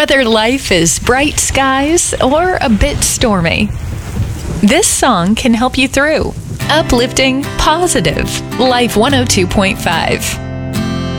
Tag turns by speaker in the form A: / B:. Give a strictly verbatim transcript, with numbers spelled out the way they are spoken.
A: Whether life is bright skies or a bit stormy, this song can help you through. Uplifting, positive. Life one oh two point five.